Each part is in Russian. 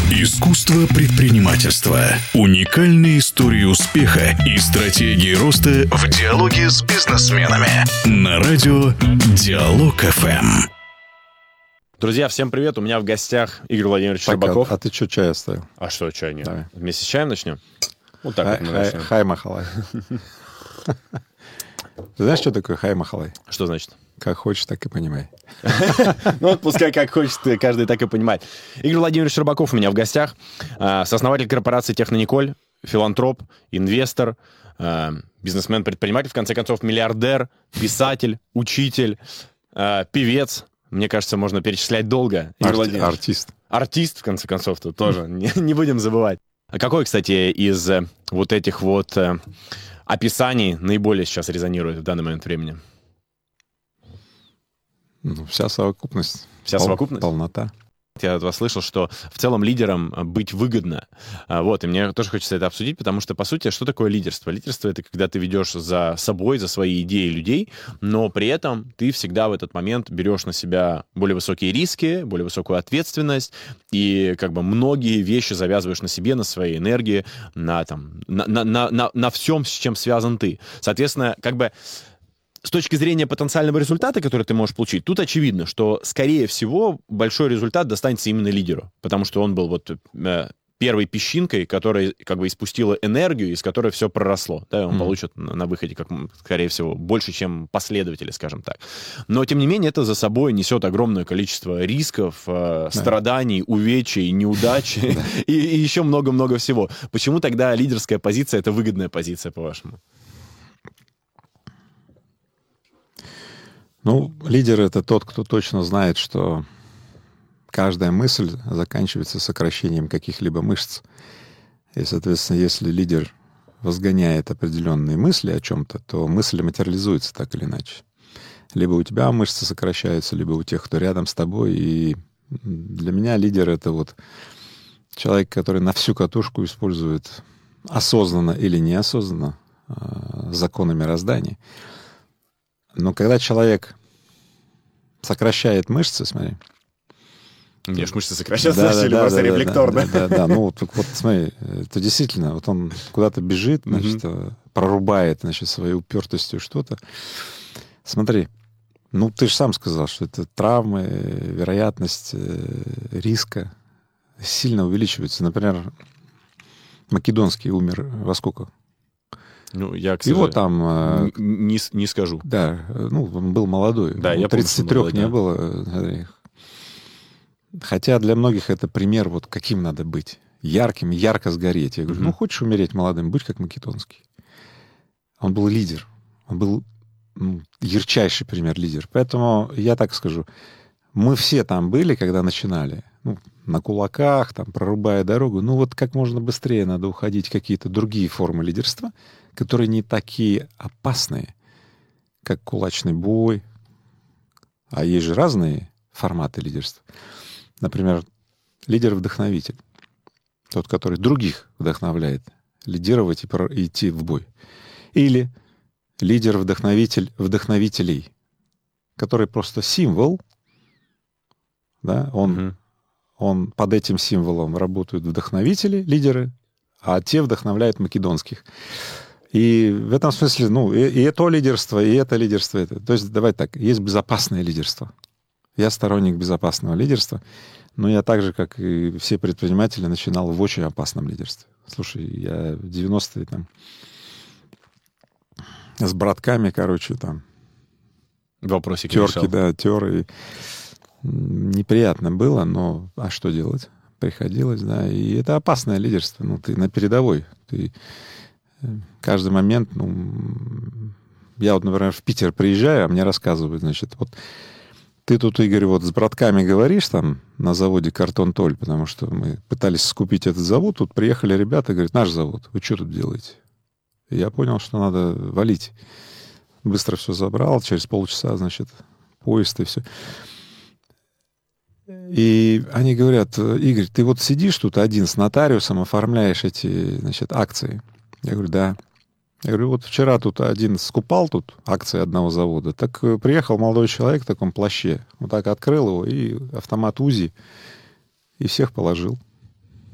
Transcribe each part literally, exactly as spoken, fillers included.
Искусство предпринимательства. Уникальные истории успеха и стратегии роста в диалоге с бизнесменами. На радио Диалог эф эм. Друзья, всем привет. У меня в гостях Игорь Владимирович Щербаков. А, а ты что, чай оставил? А что, чай нет? Давай. Вместе с чаем начнем? Вот так Хай, вот мы хай, начнем. хай Махалай. Ты знаешь, что такое хай Махалай? Что значит? Как хочешь, так и понимай. Ну вот пускай как хочет, каждый так и понимает. Игорь Владимирович Щербаков у меня в гостях. Сооснователь корпорации Технониколь, филантроп, инвестор, бизнесмен-предприниматель, в конце концов, миллиардер, писатель, учитель, певец. Мне кажется, можно перечислять долго. Арти- артист. Артист, в конце концов, тут тоже. Не, не будем забывать. А какой, кстати, из э, вот этих вот э, описаний наиболее сейчас резонирует в данный момент времени? Ну, вся совокупность. Вся Пол- совокупность? Полнота. Я от вас слышал, что в целом лидером быть выгодно. Вот, и мне тоже хочется это обсудить, потому что, по сути, что такое лидерство? Лидерство — это когда ты ведешь за собой, за свои идеи людей, но при этом ты всегда в этот момент берешь на себя более высокие риски, более высокую ответственность, и как бы многие вещи завязываешь на себе, на своей энергии, на, там, на, на, на, на, на всем, с чем связан ты. Соответственно, как бы с точки зрения потенциального результата, который ты можешь получить, тут очевидно, что, скорее всего, большой результат достанется именно лидеру, потому что он был вот э, первой песчинкой, которая как бы испустила энергию, из которой все проросло. Да, он mm-hmm. получит на, на выходе, как, скорее всего, больше, чем последователи, скажем так. Но, тем не менее, это за собой несет огромное количество рисков, э, yeah. страданий, увечий, неудач yeah. и, и еще много-много всего. Почему тогда лидерская позиция — это выгодная позиция, по-вашему? Ну, лидер — это тот, кто точно знает, что каждая мысль заканчивается сокращением каких-либо мышц. И, соответственно, если лидер возгоняет определенные мысли о чем-то, то мысль материализуется так или иначе. Либо у тебя мышцы сокращаются, либо у тех, кто рядом с тобой. И для меня лидер — это вот человек, который на всю катушку использует осознанно или неосознанно законы мироздания. Но когда человек сокращает мышцы, смотри. У меня ж мышцы сокращаются, да, или да, просто да, рефлекторно. Да, да, да, да. Ну вот, вот смотри, это действительно, вот он куда-то бежит, значит, mm-hmm. прорубает, значит, своей упертостью что-то. Смотри, ну ты же сам сказал, что это травмы, вероятность риска сильно увеличивается. Например, Македонский умер во сколько? Ну, я, к Его там... Н- не, не скажу. Да, ну, он был молодой. Да, я тридцати трёх не было. Хотя для многих это пример, вот каким надо быть. Ярким, ярко сгореть. Я говорю, mm-hmm. ну, хочешь умереть молодым, будь как Македонский. Он был лидер. Он был ну, ярчайший пример лидер. Поэтому я так скажу, мы все там были, когда начинали. Ну, на кулаках, там, прорубая дорогу. Ну, вот как можно быстрее надо уходить в какие-то другие формы лидерства, которые не такие опасные, как кулачный бой. А есть же разные форматы лидерства. Например, лидер-вдохновитель. Тот, который других вдохновляет лидировать и про- идти в бой. Или лидер-вдохновитель вдохновителей, который просто символ, да, он, mm-hmm. он под этим символом работают вдохновители, лидеры, а те вдохновляют македонских. И в этом смысле, ну, и, и это лидерство, и это лидерство. Это. То есть, давай так, есть безопасное лидерство. Я сторонник безопасного лидерства, но я так же, как и все предприниматели, начинал в очень опасном лидерстве. Слушай, я в девяностые там с братками, короче, там вопросики терки, решал. да, тер. И неприятно было, но а что делать? Приходилось, да. И это опасное лидерство. Ну, ты на передовой. Ты каждый момент, ну... Я вот, например, в Питер приезжаю, а мне рассказывают, значит, вот ты тут, Игорь, вот с братками говоришь там на заводе «Картон-Толь», потому что мы пытались скупить этот завод, тут приехали ребята, говорят, наш завод, вы что тут делаете? И я понял, что надо валить. Быстро все забрал, через полчаса, значит, поезд и все. И они говорят, Игорь, ты вот сидишь тут один с нотариусом, оформляешь эти, значит, акции. Я говорю, да. Я говорю, вот вчера тут один скупал тут акции одного завода, так приехал молодой человек в таком плаще, вот так открыл его, и автомат УЗИ, и всех положил.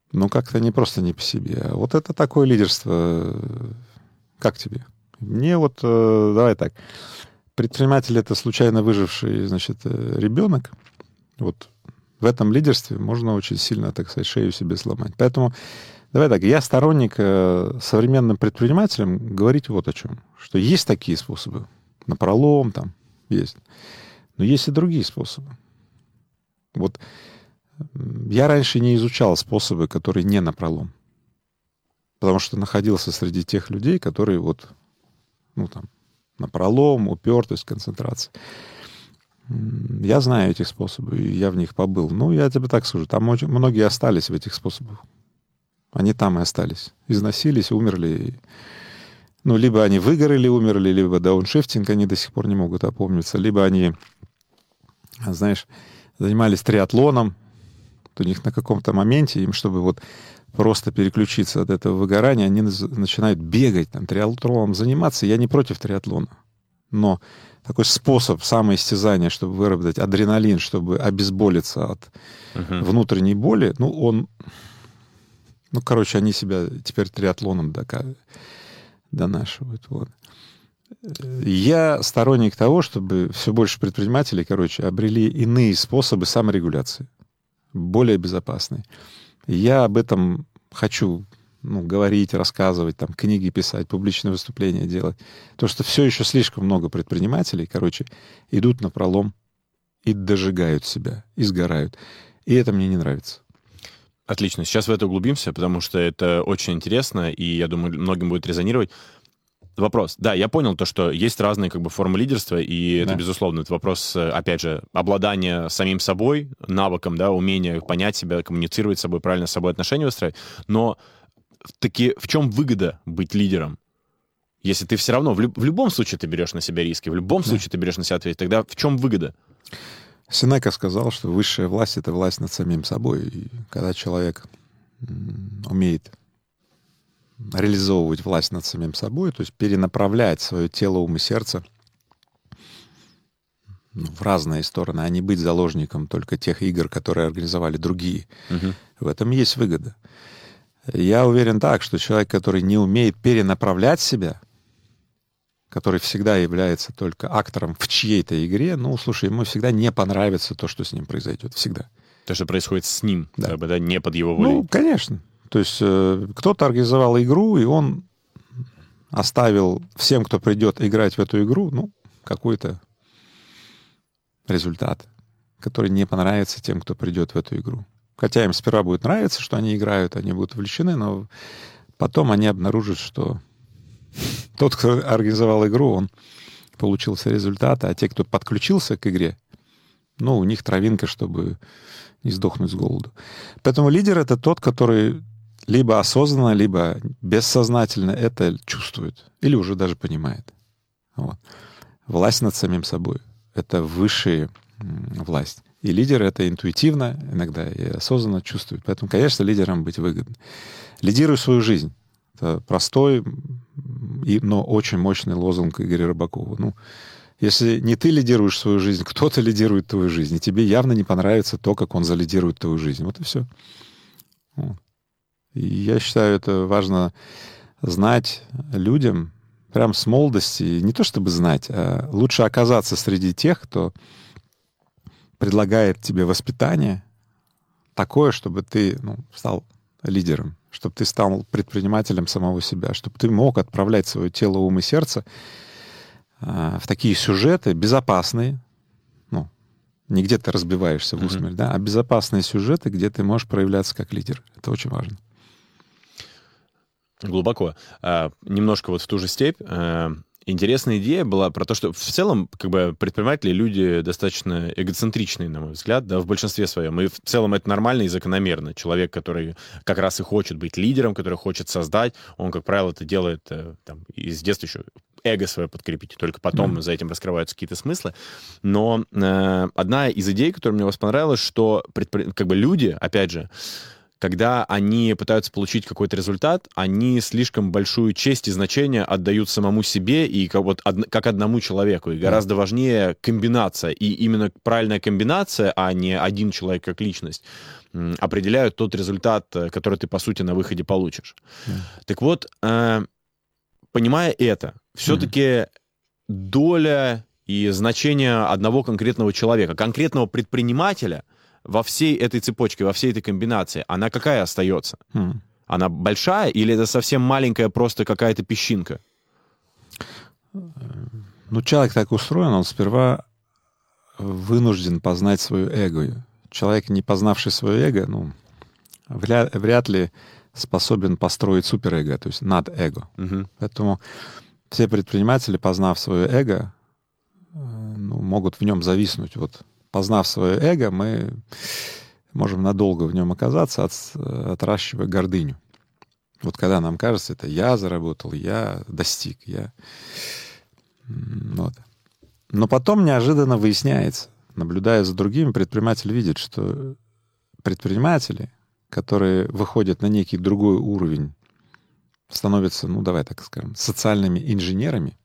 ну, как-то не просто не по себе. А вот это такое лидерство. Как тебе? Мне вот, э, давай так, предприниматель — это случайно выживший, значит, ребенок. Вот в этом лидерстве можно очень сильно, так сказать, шею себе сломать. Поэтому, давай так, я сторонник э, современным предпринимателям говорить вот о чем. Что есть такие способы. Напролом там есть. Но есть и другие способы. Вот я раньше не изучал способы, которые не напролом. Потому что находился среди тех людей, которые вот, ну там, напролом, упертость, концентрация. Я знаю эти способы, и я в них побыл. Ну, я тебе так скажу, там очень, многие остались в этих способах. Они там и остались. Износились, умерли. Ну, либо они выгорели, умерли, либо дауншифтинг они до сих пор не могут опомниться, либо они, знаешь, занимались триатлоном. У них на каком-то моменте, им, чтобы вот просто переключиться от этого выгорания, они начинают бегать, там, триатлоном заниматься. Я не против триатлона, но такой способ самоистязания, чтобы выработать адреналин, чтобы обезболиться от uh-huh. внутренней боли, ну, он... Ну, короче, они себя теперь триатлоном донашивают. Вот. Я сторонник того, чтобы все больше предпринимателей, короче, обрели иные способы саморегуляции, более безопасные. Я об этом хочу, ну, говорить, рассказывать, там, книги писать, публичные выступления делать. Потому что все еще слишком много предпринимателей, короче, идут напролом и дожигают себя, и сгорают. И это мне не нравится. Отлично. Сейчас в это углубимся, потому что это очень интересно, и, я думаю, многим будет резонировать. Вопрос. Да, я понял то, что есть разные как бы формы лидерства, и да. это, безусловно, это вопрос, опять же, обладания самим собой, навыком, да, умения понять себя, коммуницировать с собой, правильно с собой отношения выстраивать. Но таки в чем выгода быть лидером? Если ты все равно, в, люб- в любом случае ты берешь на себя риски, в любом да. случае ты берешь на себя ответственность, тогда в чем выгода? Сенека сказал, что высшая власть — это власть над самим собой. И когда человек умеет реализовывать власть над самим собой, то есть перенаправлять свое тело, ум и сердце в разные стороны, а не быть заложником только тех игр, которые организовали другие. Угу. В этом есть выгода. Я уверен так, что человек, который не умеет перенаправлять себя, который всегда является только актором в чьей-то игре, ну, слушай, ему всегда не понравится то, что с ним произойдет. Всегда. То, что происходит с ним, да. как бы, да, не под его волей. Ну, конечно. То есть э, кто-то организовал игру, и он оставил всем, кто придет играть в эту игру, ну, какой-то результат, который не понравится тем, кто придет в эту игру. Хотя им сперва будет нравиться, что они играют, они будут увлечены, но потом они обнаружат, что тот, кто организовал игру, он получил все результаты, а те, кто подключился к игре, ну, у них травинка, чтобы не сдохнуть с голоду. Поэтому лидер — это тот, который либо осознанно, либо бессознательно это чувствует или уже даже понимает. Вот. Власть над самим собой — это высшая власть. И лидер это интуитивно, иногда и осознанно чувствует. Поэтому, конечно, лидером быть выгодно. Лидируй свою жизнь. Это простой, но очень мощный лозунг Игоря Рыбакова. Ну, если не ты лидируешь свою жизнь, кто-то лидирует твою жизнь, и тебе явно не понравится то, как он залидирует твою жизнь. Вот и все. Вот. И я считаю, это важно знать людям прям с молодости. Не то чтобы знать, а лучше оказаться среди тех, кто предлагает тебе воспитание такое, чтобы ты, ну, стал лидером, чтобы ты стал предпринимателем самого себя, чтобы ты мог отправлять свое тело, ум и сердце а, в такие сюжеты безопасные, ну, не где ты разбиваешься в усмерть, mm-hmm. да, а безопасные сюжеты, где ты можешь проявляться как лидер. Это очень важно. Глубоко. А, немножко вот в ту же степь. А, интересная идея была про то, что в целом как бы предприниматели люди достаточно эгоцентричные, на мой взгляд, да, в большинстве своем. И в целом это нормально и закономерно. Человек, который как раз и хочет быть лидером, который хочет создать, он, как правило, это делает там, из детства еще эго свое подкрепить, и только потом mm. за этим раскрываются какие-то смыслы. Но э, одна из идей, которая мне у вас понравилась, что предпри... как бы люди, опять же, когда они пытаются получить какой-то результат, они слишком большую честь и значение отдают самому себе и как, вот, од, как одному человеку. И гораздо важнее комбинация. И именно правильная комбинация, а не один человек как личность, определяют тот результат, который ты, по сути, на выходе получишь. Mm. Так вот, э, понимая это, все-таки mm. доля и значение одного конкретного человека, конкретного предпринимателя во всей этой цепочке, во всей этой комбинации, она какая остается? Mm. Она большая или это совсем маленькая просто какая-то песчинка? Ну, человек так устроен, он сперва вынужден познать свое эго. Человек, не познавший свое эго, ну, вряд, вряд ли способен построить суперэго, то есть надэго. Mm-hmm. Поэтому все предприниматели, познав свое эго, ну, могут в нем зависнуть. Вот, познав свое эго, мы можем надолго в нем оказаться, от, отращивая гордыню. Вот когда нам кажется, это я заработал, я достиг, я... Вот. Но потом неожиданно выясняется, наблюдая за другими, предприниматель видит, что предприниматели, которые выходят на некий другой уровень, становятся, ну, давай так скажем, социальными инженерами,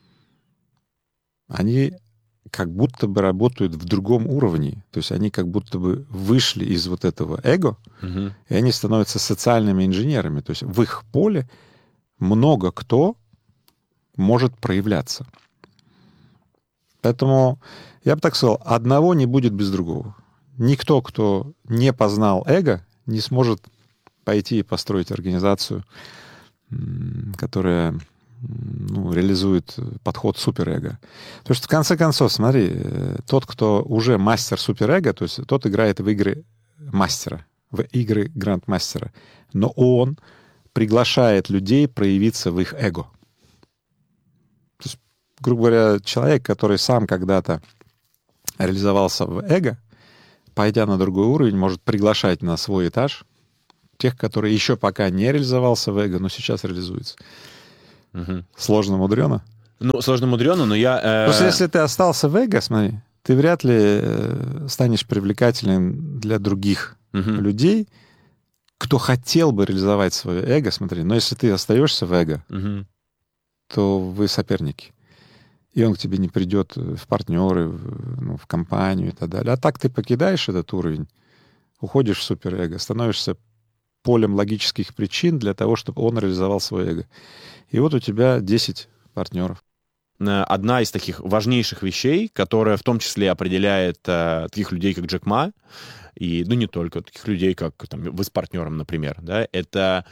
они как будто бы работают в другом уровне. То есть они как будто бы вышли из вот этого эго, угу. и они становятся социальными инженерами. То есть в их поле много кто может проявляться. Поэтому я бы так сказал, одного не будет без другого. Никто, кто не познал эго, не сможет пойти и построить организацию, которая, ну, реализует подход суперэго. Потому что, в конце концов, смотри, тот, кто уже мастер суперэго, то есть тот играет в игры мастера, в игры грандмастера, но он приглашает людей проявиться в их эго. То есть, грубо говоря, человек, который сам когда-то реализовался в эго, пойдя на другой уровень, может приглашать на свой этаж тех, которые еще пока не реализовался в эго, но сейчас реализуется. Угу. Сложно, мудрено? Ну, сложно, мудрено, но я... Э... Просто если ты остался в эго, смотри, ты вряд ли э, станешь привлекательным для других угу. людей, кто хотел бы реализовать свое эго, смотри. Но если ты остаешься в эго, угу. то вы соперники. И он к тебе не придет в партнеры, в, ну, в компанию и так далее. А так ты покидаешь этот уровень, уходишь в суперэго, становишься полем логических причин для того, чтобы он реализовал свое эго. И вот у тебя десять партнеров. Одна из таких важнейших вещей, которая в том числе определяет э, таких людей, как Джек Ма, и, ну, не только, таких людей, как там, вы с партнером, например, да, это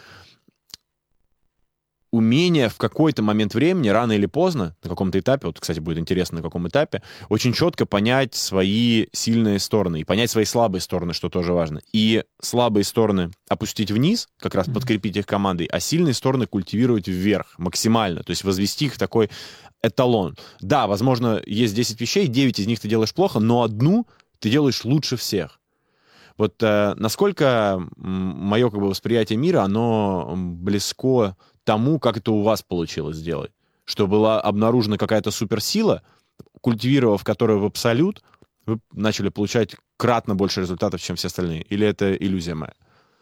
умение в какой-то момент времени, рано или поздно, на каком-то этапе, вот, кстати, будет интересно, на каком этапе, очень четко понять свои сильные стороны и понять свои слабые стороны, что тоже важно. И слабые стороны опустить вниз, как раз подкрепить их командой, а сильные стороны культивировать вверх максимально, то есть возвести их в такой эталон. Да, возможно, есть десять вещей, девять из них ты делаешь плохо, но одну ты делаешь лучше всех. Вот э, насколько мое как бы восприятие мира, оно близко тому, как это у вас получилось сделать. Что была обнаружена какая-то суперсила, культивировав которую в абсолют, вы начали получать кратно больше результатов, чем все остальные. Или это иллюзия моя?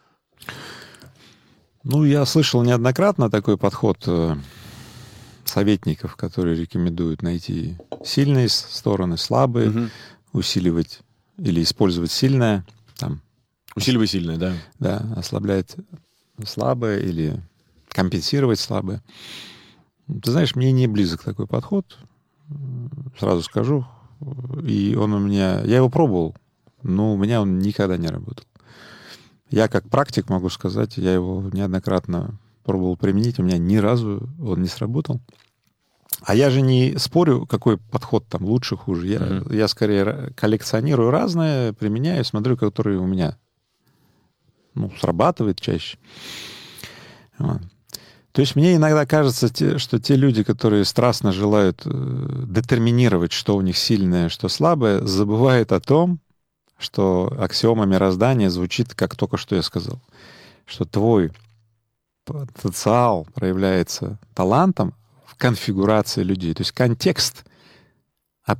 Ну, я слышал неоднократно такой подход э, советников, которые рекомендуют найти сильные стороны, слабые, угу. усиливать или использовать сильное. Там, Усиливай сильное, да. Да, ослаблять слабое или компенсировать слабое. Ты знаешь, мне не близок такой подход, сразу скажу. И он у меня... Я его пробовал, но у меня он никогда не работал. Я как практик могу сказать, я его неоднократно пробовал применить, у меня ни разу он не сработал. А я же не спорю, какой подход там лучше, хуже. Я, mm-hmm. я скорее коллекционирую разное, применяю, смотрю, которые у меня, ну, срабатывает чаще. Вот. То есть мне иногда кажется, что те люди, которые страстно желают детерминировать, что у них сильное, что слабое, забывают о том, что аксиома мироздания звучит, как только что я сказал, что твой потенциал проявляется талантом в конфигурации людей. То есть контекст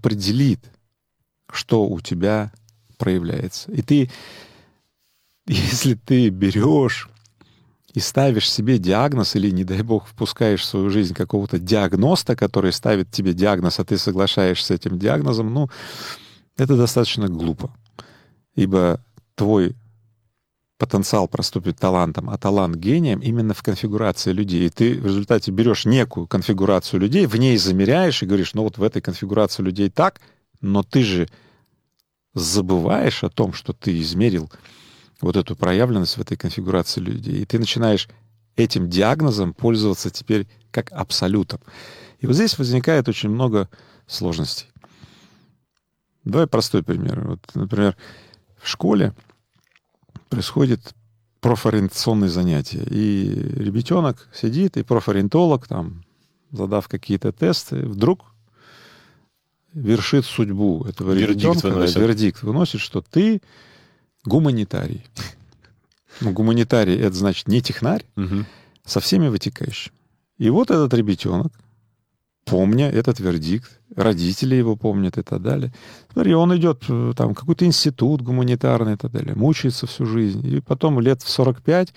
определит, что у тебя проявляется. И ты, если ты берешь и ставишь себе диагноз, или, не дай бог, впускаешь в свою жизнь какого-то диагноста, который ставит тебе диагноз, а ты соглашаешься с этим диагнозом, ну, это достаточно глупо. Ибо твой потенциал проступит талантом, а талант гением именно в конфигурации людей. И ты в результате берешь некую конфигурацию людей, в ней замеряешь и говоришь, ну вот в этой конфигурации людей так, но ты же забываешь о том, что ты измерил вот эту проявленность в этой конфигурации людей. И ты начинаешь этим диагнозом пользоваться теперь как абсолютом. И вот здесь возникает очень много сложностей. Давай простой пример. Вот, например, в школе происходит профориентационные занятия. И ребятенок сидит, и профориентолог, там, задав какие-то тесты, вдруг вершит судьбу этого Вердикт ребятенка. выносит. Да, вердикт выносит, что ты гуманитарий. Ну, гуманитарий — это значит не технарь, Угу. со всеми вытекающими. И вот этот ребятенок, помня этот вердикт, родители его помнят и так далее. Смотри, он идет э, там, в какой-то институт гуманитарный и так далее, мучается всю жизнь. И потом лет в сорок пять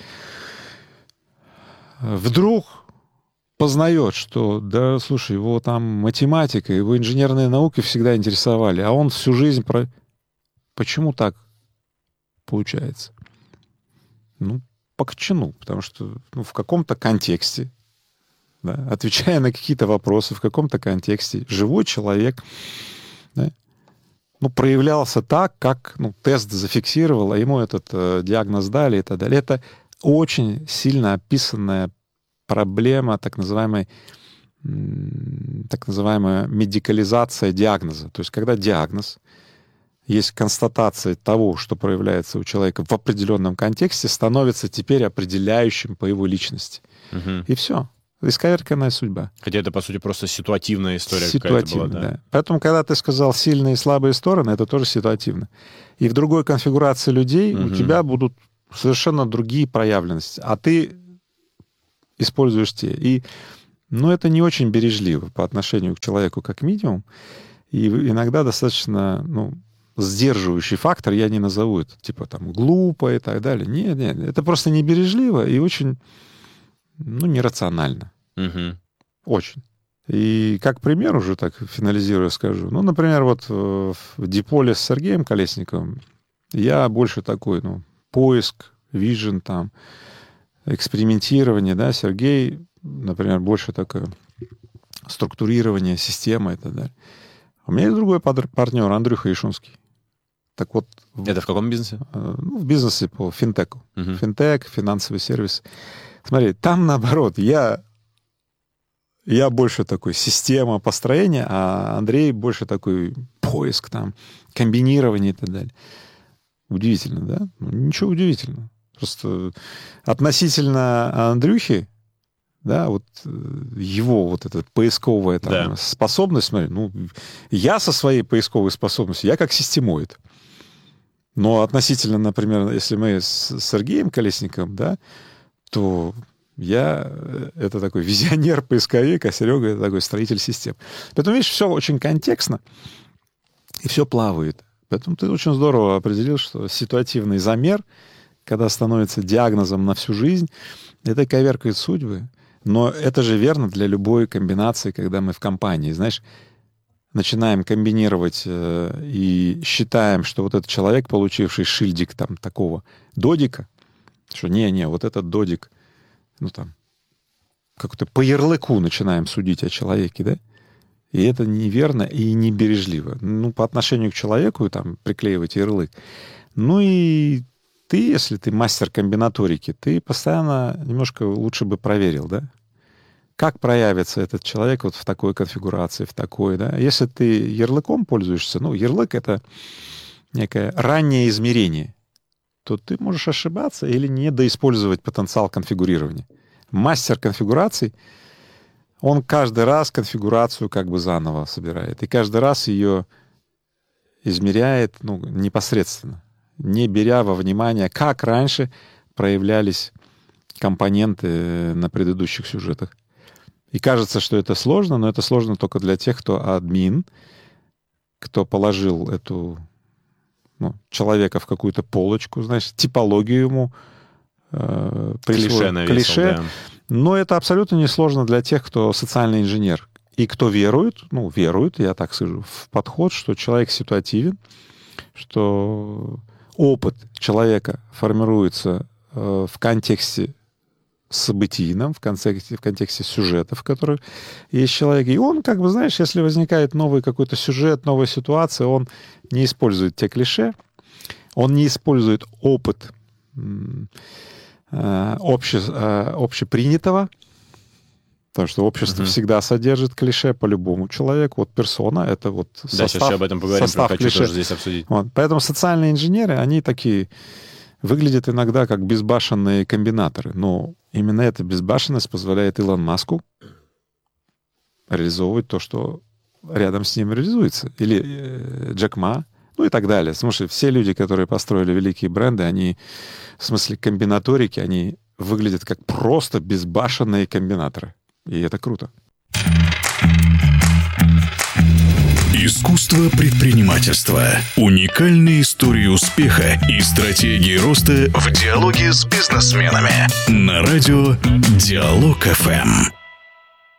вдруг познает, что, да, слушай, его там математика, его инженерные науки всегда интересовали, а он всю жизнь... Про... Почему так получается? Ну, по кочану, потому что ну, в каком-то контексте, да, отвечая на какие-то вопросы, в каком-то контексте, живой человек, да, ну, проявлялся так, как ну, тест зафиксировал, а ему этот э, диагноз дали и так далее. Это очень сильно описанная проблема так называемой, м, так называемая медикализация диагноза. То есть когда диагноз, есть констатация того, что проявляется у человека в определенном контексте, становится теперь определяющим по его личности. Угу. И все. Исковерканная судьба. Хотя это, по сути, просто ситуативная история Ситуативно, какая-то была, да? да. Поэтому, когда ты сказал сильные и слабые стороны, это тоже ситуативно. И в другой конфигурации людей Мгм. у тебя будут совершенно другие проявленности, а ты используешь те. И, ну, это не очень бережливо по отношению к человеку как минимум. И иногда достаточно, ну, сдерживающий фактор, я не назову это, типа там глупо и так далее. Нет, нет, это просто не бережливо и очень, ну, нерационально. Угу. Очень. И как пример уже так финализируя скажу. Ну, например, вот э, в Диполе с Сергеем Колесниковым я больше такой, ну, поиск, вижен там, экспериментирование, да, Сергей, например, больше такое структурирование системы и так далее. У меня есть другой пар- партнер, Андрюха Ишунский. Так вот... в- Это в каком бизнесе? э, ну, в бизнесе по финтеку. Мгм. Финтек, финансовый сервис. Смотри, там наоборот, я, я больше такой система построения, а Андрей больше такой поиск, там, комбинирование и так далее. Удивительно, да? Ну, ничего удивительного. Просто относительно Андрюхи, да, вот э, его вот эта поисковая там, Да. способность, смотри, ну, я со своей поисковой способностью, я как системоид. Но относительно, например, если мы с Сергеем Колесниковым, да, то я э, это такой визионер-поисковик, а Серега — это такой строитель систем. Поэтому, видишь, все очень контекстно, и все плавает. Поэтому ты очень здорово определил, что ситуативный замер, когда становится диагнозом на всю жизнь, это коверкает судьбы. Но это же верно для любой комбинации, когда мы в компании, знаешь, начинаем комбинировать э, и считаем, что вот этот человек, получивший шильдик там такого додика, что не-не, вот этот додик, ну там, как-то по ярлыку начинаем судить о человеке, да? И это неверно и не бережливо. Ну, по отношению к человеку там приклеивать ярлык. Ну и ты, если ты мастер комбинаторики, ты постоянно немножко лучше бы проверил, да? Как проявится этот человек вот в такой конфигурации, в такой, да? Если ты ярлыком пользуешься, ну, ярлык — это некое раннее измерение, то ты можешь ошибаться или недоиспользовать потенциал конфигурирования. Мастер конфигураций, он каждый раз конфигурацию как бы заново собирает. И каждый раз ее измеряет, ну, непосредственно, не беря во внимание, как раньше проявлялись компоненты на предыдущих сюжетах. И кажется, что это сложно, но это сложно только для тех, кто админ, кто положил эту ну, человека в какую-то полочку, знаешь, типологию ему э, клише навесил, клише. Да. Но это абсолютно несложно для тех, кто социальный инженер. И кто верует, ну, верует, я так скажу, в подход, что человек ситуативен, что опыт человека формируется э, в контексте событийном, в контексте, в контексте сюжета, в котором есть человек. И он, как бы, знаешь, если возникает новый какой-то сюжет, новая ситуация, он не использует те клише, он не использует опыт э, обще, э, общепринятого, потому что общество uh-huh. всегда содержит клише по любому человеку. Вот персона — это вот да, состав, сейчас об этом поговорим, состав хочу клише. Тоже здесь обсудить. Вот. Поэтому социальные инженеры, они такие выглядят иногда как безбашенные комбинаторы. Но именно эта безбашенность позволяет Илону Маску реализовывать то, что рядом с ним реализуется. Или э, Джек Ма, ну и так далее. Слушай, все люди, которые построили великие бренды, они в смысле комбинаторики, они выглядят как просто безбашенные комбинаторы. И это круто. Искусство предпринимательства. Уникальные истории успеха и стратегии роста в диалоге с бизнесменами. На радио Диалог эф эм.